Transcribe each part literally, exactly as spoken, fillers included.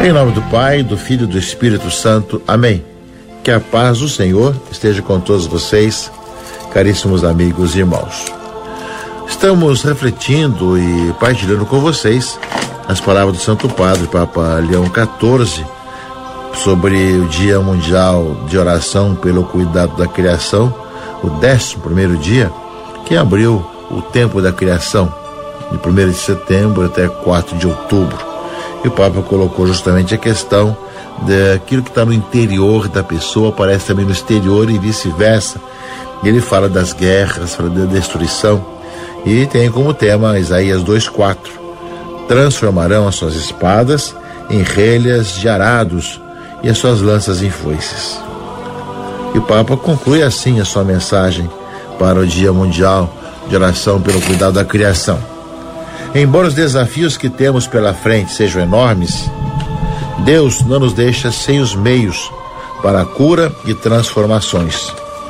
Em nome do Pai, do Filho e do Espírito Santo. Amém. Que a paz do Senhor esteja com todos vocês, caríssimos amigos e irmãos. Estamos refletindo e partilhando com vocês as palavras do Santo Padre, Papa Leão quatorze, sobre o Dia Mundial de Oração pelo Cuidado da Criação, o décimo primeiro dia, que abriu o tempo da criação, de primeiro de setembro até quatro de outubro. E o Papa colocou justamente a questão daquilo que está no interior da pessoa, aparece também no exterior e vice-versa. Ele fala das guerras, fala da destruição, e tem como tema Isaías dois, quatro. Transformarão as suas espadas em relhas de arados e as suas lanças em foices. E o Papa conclui assim a sua mensagem para o Dia Mundial de Oração pelo Cuidado da Criação. Embora os desafios que temos pela frente sejam enormes, Deus não nos deixa sem os meios para a cura e transformações.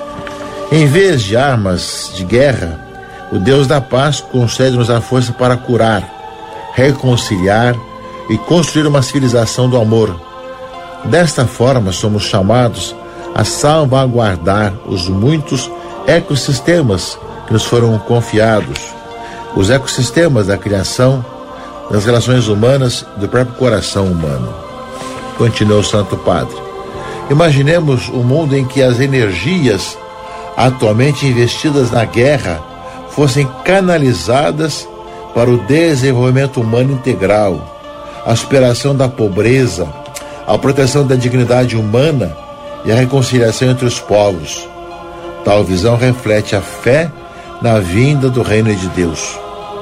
Em vez de armas de guerra, o Deus da paz concede-nos a força para curar, reconciliar e construir uma civilização do amor. Desta forma, somos chamados a salvaguardar os muitos ecossistemas que nos foram confiados, os ecossistemas da criação, das relações humanas e do próprio coração humano. Continuou o Santo Padre. Imaginemos um mundo em que as energias atualmente investidas na guerra fossem canalizadas para o desenvolvimento humano integral, a superação da pobreza, a proteção da dignidade humana e a reconciliação entre os povos. Tal visão reflete a fé na vinda do reino de Deus.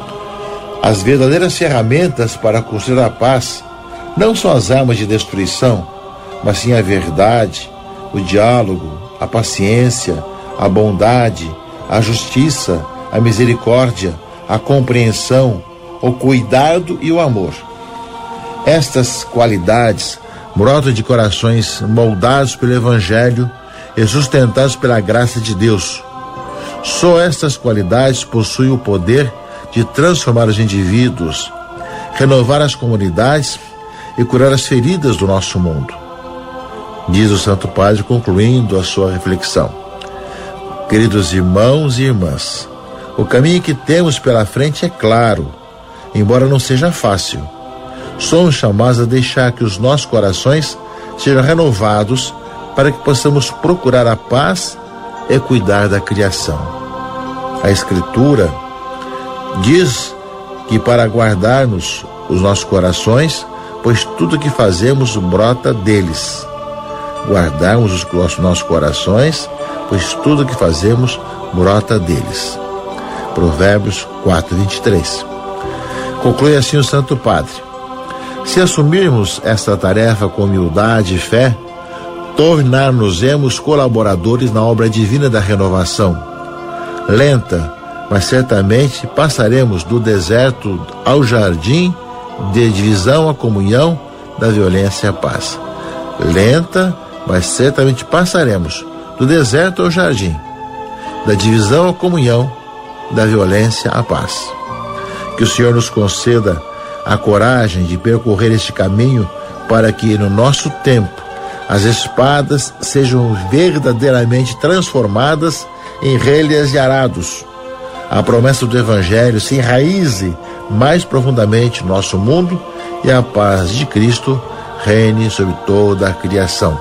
As verdadeiras ferramentas para construir a paz não são as armas de destruição, mas sim a verdade, o diálogo, a paciência, a bondade, a justiça, a misericórdia, a compreensão, o cuidado e o amor. Estas qualidades brotam de corações moldados pelo Evangelho e sustentados pela graça de Deus. Só estas qualidades possuem o poder de transformar os indivíduos, renovar as comunidades e curar as feridas do nosso mundo. Diz o Santo Padre, concluindo a sua reflexão: queridos irmãos e irmãs, o caminho que temos pela frente é claro, embora não seja fácil. Somos chamados a deixar que os nossos corações sejam renovados para que possamos procurar a paz e cuidar da criação. A Escritura diz que para guardarmos os nossos corações, pois tudo que fazemos brota deles. Guardarmos os nossos corações, pois tudo que fazemos brota deles. Provérbios quatro, vinte e três. Conclui assim o Santo Padre: se assumirmos esta tarefa com humildade e fé, tornar-nos-emos colaboradores na obra divina da renovação. Lenta, mas certamente passaremos do deserto ao jardim, de divisão à comunhão, da violência à paz. Lenta, mas certamente passaremos do deserto ao jardim, da divisão à comunhão, da violência à paz. Que o Senhor nos conceda a coragem de percorrer este caminho para que, no nosso tempo, as espadas sejam verdadeiramente transformadas em relhas de arados. A promessa do Evangelho se enraize mais profundamente no nosso mundo e a paz de Cristo reine sobre toda a criação.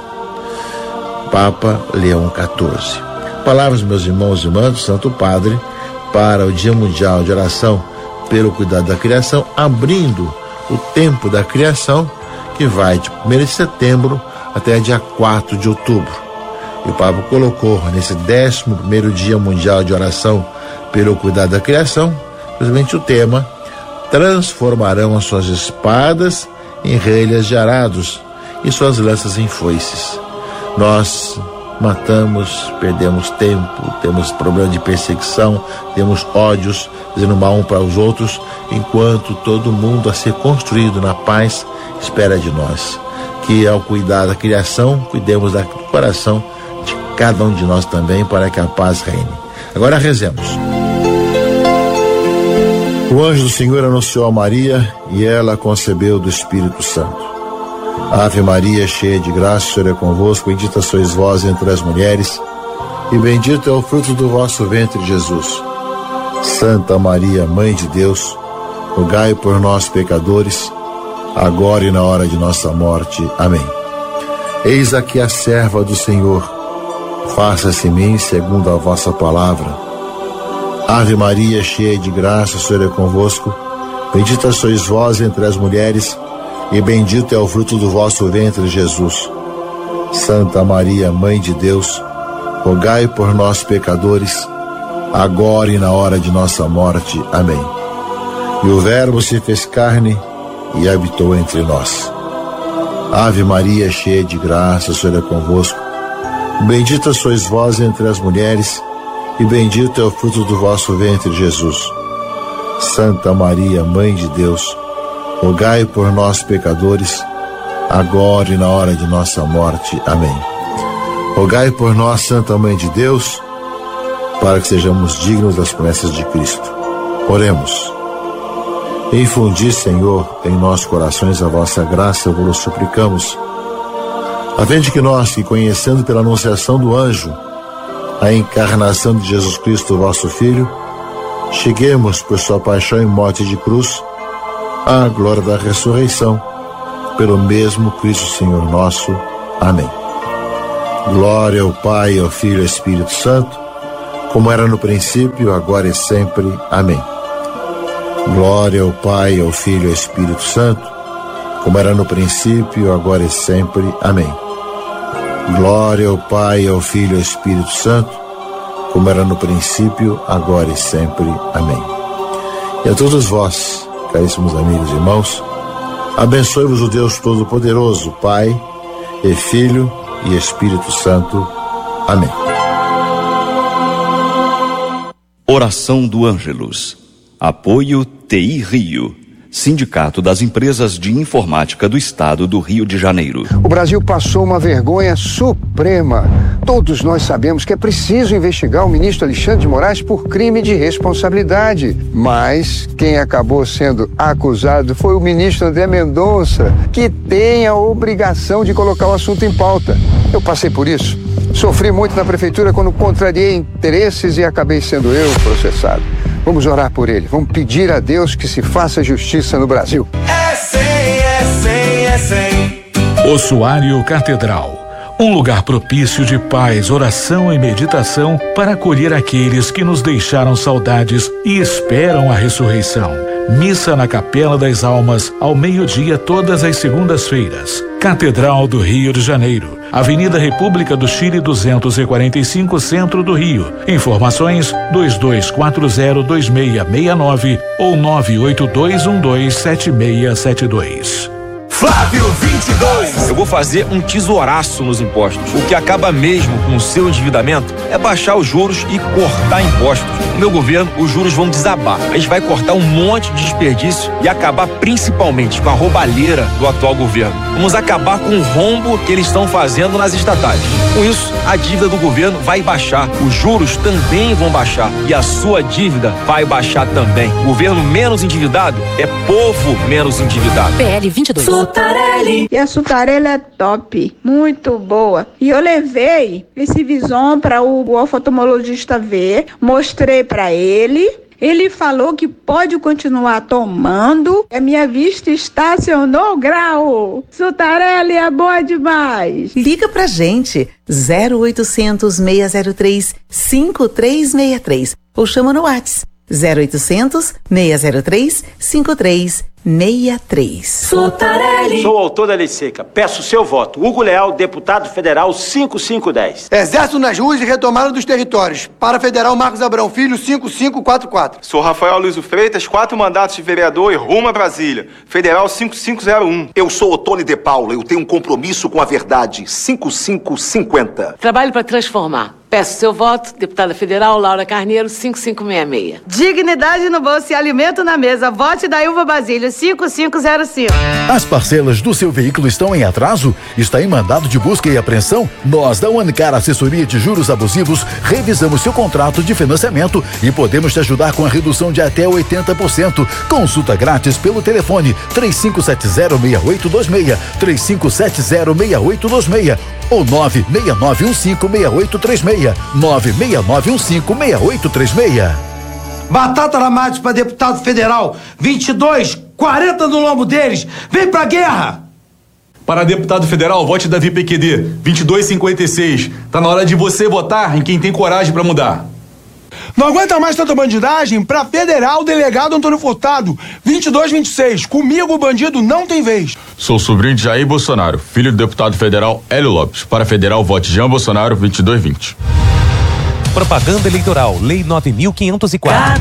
Papa Leão quatorze. Palavras, meus irmãos e irmãs, do Santo Padre, para o Dia Mundial de Oração pelo Cuidado da Criação, abrindo o tempo da criação, que vai de primeiro de setembro até dia quatro de outubro. E o Papa colocou nesse décimo primeiro Dia Mundial de Oração pelo Cuidado da Criação, simplesmente o tema: transformarão as suas espadas em relhas de arados e suas lanças em foices. Nós matamos, perdemos tempo, temos problema de perseguição, temos ódios, dizendo mal um para os outros, enquanto todo mundo a ser construído na paz espera de nós. Que ao cuidar da criação, cuidemos do coração de cada um de nós também, para que a paz reine. Agora rezemos. O anjo do Senhor anunciou a Maria e ela concebeu do Espírito Santo. Ave Maria, cheia de graça, o Senhor é convosco, bendita sois vós entre as mulheres, e bendito é o fruto do vosso ventre, Jesus. Santa Maria, Mãe de Deus, rogai por nós, pecadores, agora e na hora de nossa morte. Amém. Eis aqui a serva do Senhor, faça-se em mim segundo a vossa palavra. Ave Maria, cheia de graça, o Senhor é convosco, bendita sois vós entre as mulheres, e bendito é o fruto do vosso ventre, Jesus. Santa Maria, Mãe de Deus, rogai por nós, pecadores, agora e na hora de nossa morte. Amém. E o Verbo se fez carne e habitou entre nós. Ave Maria, cheia de graça, o Senhor é convosco, bendita sois vós entre as mulheres, e bendito é o fruto do vosso ventre, Jesus. Santa Maria, Mãe de Deus, rogai por nós, pecadores, agora e na hora de nossa morte. Amém. Rogai por nós, Santa Mãe de Deus, para que sejamos dignos das promessas de Cristo. Oremos. Infundi, Senhor, em nossos corações a vossa graça, vos suplicamos, a fim de que nós, que conhecendo pela anunciação do anjo a encarnação de Jesus Cristo, vosso Filho, cheguemos, por sua paixão e morte de cruz, à glória da ressurreição, pelo mesmo Cristo Senhor nosso. Amém. Glória ao Pai, ao Filho e ao Espírito Santo, como era no princípio, agora e sempre. Amém. Glória ao Pai, ao Filho e ao Espírito Santo, como era no princípio, agora e sempre. Amém. Glória ao Pai, ao Filho e ao Espírito Santo, como era no princípio, agora e sempre. Amém. E a todos vós, caríssimos amigos e irmãos, abençoe-vos o Deus Todo-Poderoso, Pai e Filho e Espírito Santo. Amém. Oração do Ângelus. Apoio T I Rio, Sindicato das Empresas de Informática do Estado do Rio de Janeiro. O Brasil passou uma vergonha suprema. Todos nós sabemos que é preciso investigar o ministro Alexandre de Moraes por crime de responsabilidade. Mas quem acabou sendo acusado foi o ministro André Mendonça, que tem a obrigação de colocar o assunto em pauta. Eu passei por isso. Sofri muito na prefeitura quando contrariei interesses e acabei sendo eu processado. Vamos orar por ele. Vamos pedir a Deus que se faça justiça no Brasil. É cem, é cem, é cem. Ossuário Catedral. Um lugar propício de paz, oração e meditação para acolher aqueles que nos deixaram saudades e esperam a ressurreição. Missa na Capela das Almas, ao meio-dia, todas as segundas-feiras. Catedral do Rio de Janeiro, Avenida República do Chile duzentos e quarenta e cinco, Centro do Rio. Informações dois dois quatro zero dois seis seis nove ou nove oito dois um dois sete seis sete dois. Flávio vinte e dois. Eu vou fazer um tesouraço nos impostos. O que acaba mesmo com o seu endividamento é baixar os juros e cortar impostos. No meu governo, os juros vão desabar. A gente vai cortar um monte de desperdício e acabar principalmente com a roubalheira do atual governo. Vamos acabar com o rombo que eles estão fazendo nas estatais. Com isso, a dívida do governo vai baixar, os juros também vão baixar e a sua dívida vai baixar também. Governo menos endividado é povo menos endividado. P L vinte e dois. Sutarelli. E a Sutarelli é top, muito boa. E eu levei esse Vison para o oftalmologista ver, mostrei para ele. Ele falou que pode continuar tomando. A minha vista estacionou grau. Sutarelli é boa demais. Liga pra gente, zero oitocentos, seis zero três, cinco três seis três ou chama no WhatsApp, zero oitocentos, seis zero três, cinco três seis três. Sutarelli. Sou o autor da lei seca. Peço seu voto. Hugo Leal, deputado federal cinco cinco um zero. Exército nas ruas e retomada dos territórios. Para federal Marcos Abrão Filho, cinco cinco quatro quatro. Sou Rafael Luiz Freitas, quatro mandatos de vereador e rumo a Brasília. Federal cinco cinco zero um. Eu sou Otônio de Paula, eu tenho um compromisso com a verdade. cinco cinco cinco zero. Trabalho para transformar. Peço seu voto, deputada federal Laura Carneiro, cinco cinco seis seis. Dignidade no bolso e alimento na mesa. Vote da Ilva Basílio, cinco cinco zero cinco. As parcelas do seu veículo estão em atraso? Está em mandado de busca e apreensão? Nós, da Unicar Assessoria de Juros Abusivos, revisamos seu contrato de financiamento e podemos te ajudar com a redução de até oitenta por cento. Consulta grátis pelo telefone três cinco sete zero, seis oito dois seis, três cinco sete zero, seis oito dois seis ou nove seis nove um cinco, seis oito três seis, nove seis nove um cinco, seis oito três seis. Batata na mate para deputado federal, vinte e dois, quarenta no lombo deles. Vem pra guerra! Para deputado federal, vote Davi P Q D, vinte e dois cinquenta e seis. Tá na hora de você votar em quem tem coragem para mudar. Não aguenta mais tanta bandidagem? Pra federal, delegado Antônio Furtado, vinte e dois vinte e seis. Comigo o bandido não tem vez. Sou sobrinho de Jair Bolsonaro, filho do deputado federal Hélio Lopes. Para federal, vote Jean Bolsonaro, vinte e dois vinte. Propaganda eleitoral, Lei nove mil quinhentos e quatro.